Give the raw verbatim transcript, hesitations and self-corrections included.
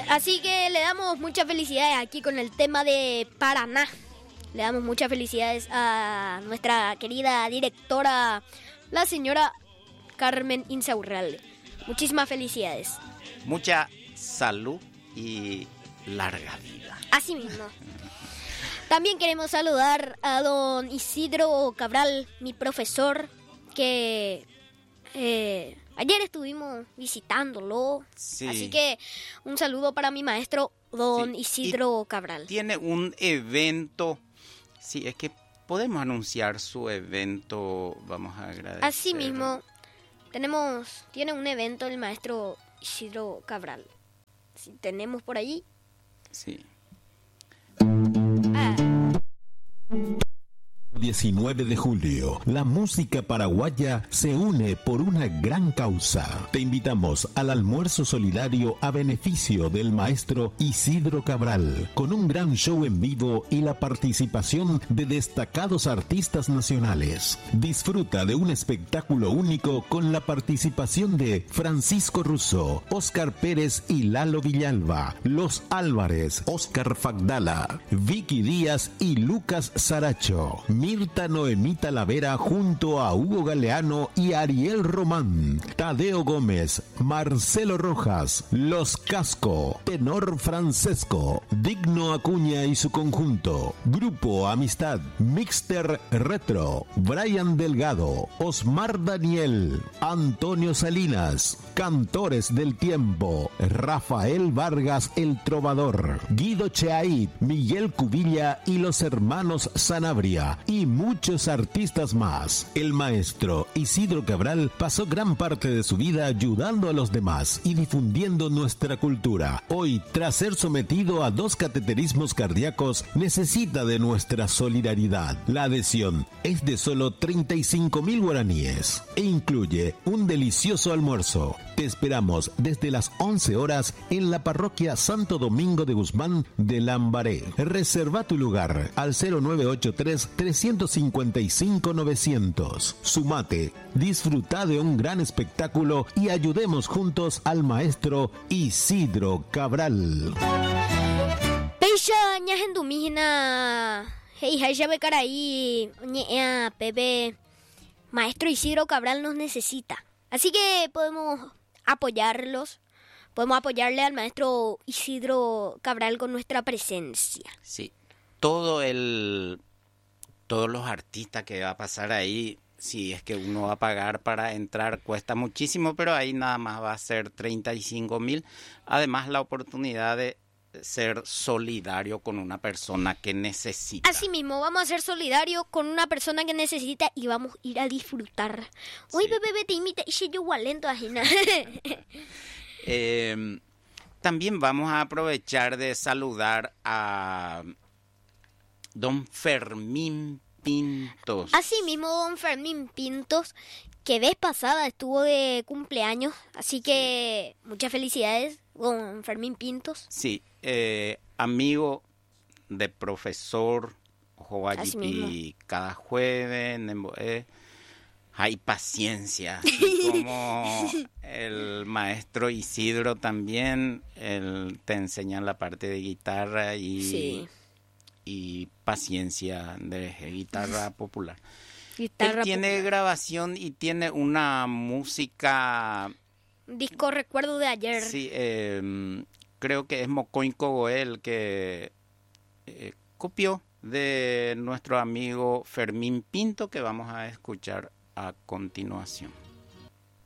Así que le damos muchas felicidades aquí con el tema de Paraná. Le damos muchas felicidades a nuestra querida directora, la señora Carmen Insaurralde. Muchísimas felicidades. Mucha salud y larga vida. Así mismo. También queremos saludar a don Isidro Cabral, mi profesor, que eh, ayer estuvimos visitándolo. Sí. Así que un saludo para mi maestro, don Sí, Isidro Cabral. Tiene un evento. Sí, es que podemos anunciar su evento. Vamos a agradecer. Así mismo, tenemos, tiene un evento el maestro Isidro Cabral. Si tenemos por allí. Sí. Ah. diecinueve de julio, la música paraguaya se une por una gran causa. Te invitamos al almuerzo solidario a beneficio del maestro Isidro Cabral, con un gran show en vivo y la participación de destacados artistas nacionales. Disfruta de un espectáculo único con la participación de Francisco Russo, Oscar Pérez y Lalo Villalba, Los Álvarez, Oscar Fagdala, Vicky Díaz y Lucas Saracho. Mirta Noemí Talavera junto a Hugo Galeano y Ariel Román, Tadeo Gómez, Marcelo Rojas, Los Casco, Tenor Francesco, Digno Acuña y su conjunto, Grupo Amistad, Mixter Retro, Brian Delgado, Osmar Daniel, Antonio Salinas, Cantores del Tiempo, Rafael Vargas el Trovador, Guido Cheait, Miguel Cubilla y los hermanos Sanabria y muchos artistas más. El maestro Isidro Cabral pasó gran parte de su vida ayudando a los demás y difundiendo nuestra cultura. Hoy, tras ser sometido a dos cateterismos cardíacos, necesita de nuestra solidaridad. La adhesión es de solo treinta y cinco mil guaraníes e incluye un delicioso almuerzo. Te esperamos desde las once horas en la parroquia Santo Domingo de Guzmán de Lambaré. Reserva tu lugar al cero nueve ocho tres, tres cinco cinco, novecientos. Sumate, disfruta de un gran espectáculo y ayudemos juntos al maestro Isidro Cabral. Peisha ñahendumihina hey hayave caray ñea Pepe. Maestro Isidro Cabral nos necesita. Así que podemos apoyarlos. Podemos apoyarle al maestro Isidro Cabral con nuestra presencia. Sí. Todo el todos los artistas que va a pasar ahí, si es que uno va a pagar para entrar, cuesta muchísimo, pero ahí nada más va a ser treinta y cinco mil. Además, la oportunidad de ser solidario con una persona que necesita. Así mismo, vamos a ser solidarios con una persona que necesita y vamos a ir a disfrutar. Uy, Sí. bebé, te imita y yo gualento ajena. eh, también vamos a aprovechar de saludar a don Fermín Pintos. Así mismo, don Fermín Pintos, que vez pasada estuvo de cumpleaños, así que muchas felicidades, don Fermín Pintos. Sí, eh, amigo de profesor Así mismo. Joayipi cada jueves, Nemboé. Hay paciencia, así como el maestro Isidro también, él te enseña la parte de guitarra y, Sí. y paciencia de guitarra popular. Guitarra Él tiene popular. grabación y tiene una música, Disco recuerdo de ayer. sí, eh, creo que es Mocoinco Goel que eh, copió de nuestro amigo Fermín Pinto, que vamos a escuchar a continuación.